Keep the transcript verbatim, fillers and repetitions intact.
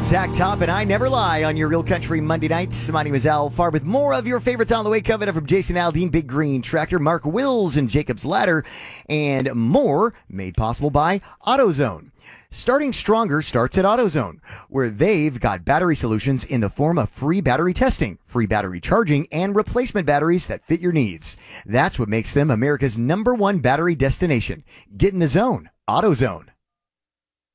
Zach Top and I Never Lie on your Real Country Monday nights. My name is Al Farr with more of your favorites on the way. Coming up from Jason Aldean, Big Green Tractor, Mark Wills, and Jacob's Ladder, and more made possible by AutoZone. Starting Stronger starts at AutoZone, where they've got battery solutions in the form of free battery testing, free battery charging, and replacement batteries that fit your needs. That's what makes them America's number one battery destination. Get in the zone. AutoZone.